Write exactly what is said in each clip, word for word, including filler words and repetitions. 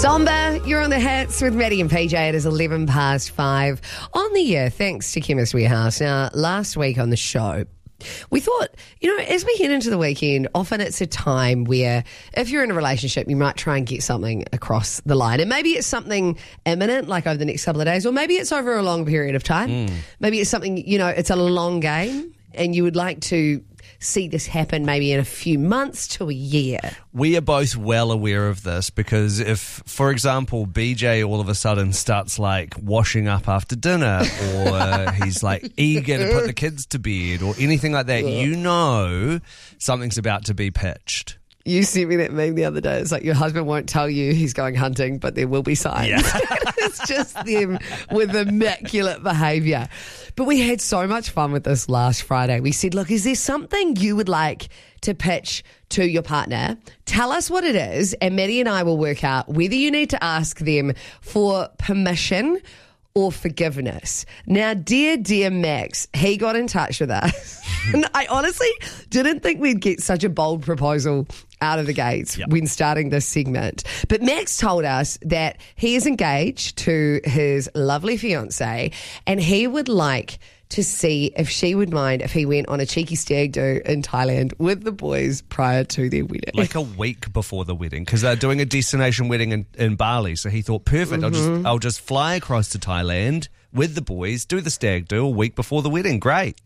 Samba, you're on the hits with Maddie and P J. It is eleven past five on the year, thanks to Chemist Warehouse. Now, last week on the show, we thought, you know, as we head into the weekend, often it's a time where if you're in a relationship, you might try and get something across the line. And maybe it's something imminent, like over the next couple of days, or maybe it's over a long period of time. Mm. Maybe it's something, you know, it's a long game and you would like to see this happen maybe in a few months to a year. We are both well aware of this because if, for example, B J all of a sudden starts like washing up after dinner or he's like eager to put the kids to bed or anything like that, you know something's about to be pitched. You sent me that meme the other day. It's like your husband won't tell you he's going hunting, but there will be signs. Yeah. It's just them with immaculate behaviour. But we had so much fun with this last Friday. We said, look, is there something you would like to pitch to your partner? Tell us what it is, and Maddie and I will work out whether you need to ask them for permission or forgiveness. Now, dear, dear Max, he got in touch with us. And I honestly didn't think we'd get such a bold proposal out of the gates yep. when starting this segment. But Max told us that he is engaged to his lovely fiancée and he would like to see if she would mind if he went on a cheeky stag do in Thailand with the boys prior to their wedding. Like a week before the wedding, because they're doing a destination wedding in, in Bali. So he thought, perfect, mm-hmm. I'll just I'll just fly across to Thailand with the boys, do the stag do a week before the wedding. Great.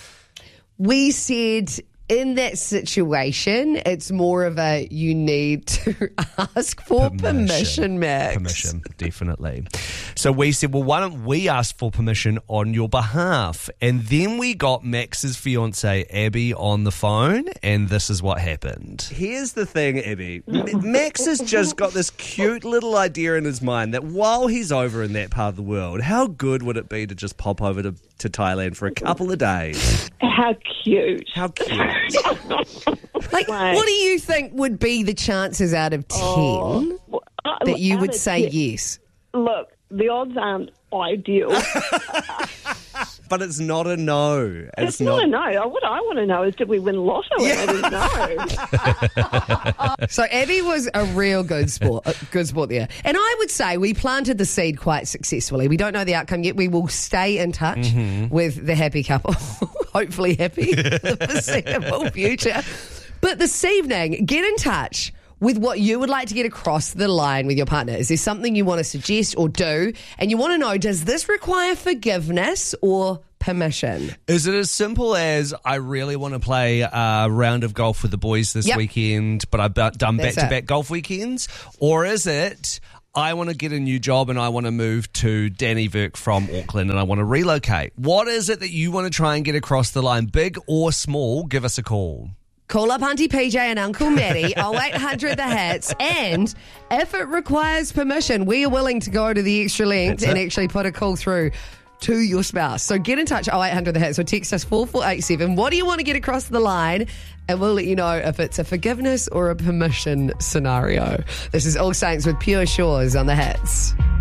We said in that situation, it's more of a you need to ask for permission, permission Max. Permission, definitely. So we said, well, why don't we ask for permission on your behalf? And then we got Max's fiancée, Abby, on the phone, and this is what happened. Here's the thing, Abby. Max has just got this cute little idea in his mind that while he's over in that part of the world, how good would it be to just pop over to, to Thailand for a couple of days? How cute. How cute. Like, what do you think would be the chances out of ten oh, well, uh, that you would say ten. Yes? Look, the odds aren't ideal. But it's not a no. It's, it's not, not a no. What I want to know is did we win lotto? Yeah. And I no. So Abby was a real good sport, a good sport there. And I would say we planted the seed quite successfully. We don't know the outcome yet. We will stay in touch mm-hmm. with the happy couple. Hopefully happy for the foreseeable future. But this evening, get in touch with what you would like to get across the line with your partner. Is there something you want to suggest or do? And you want to know, does this require forgiveness or permission? Is it as simple as I really want to play a round of golf with the boys this yep. weekend, but I've done That's back-to-back it. golf weekends? Or is it I want to get a new job and I want to move to Dannyvirk from Auckland and I want to relocate? What is it that you want to try and get across the line? Big or small, give us a call. Call up Auntie P J and Uncle Maddie, oh eight hundred the hits. And if it requires permission, we are willing to go to the extra length and actually put a call through to your spouse. So get in touch, oh eight hundred the hits, or text us four four eight seven. What do you want to get across the line? And we'll let you know if it's a forgiveness or a permission scenario. This is All Saints with Pure Shores on the hits.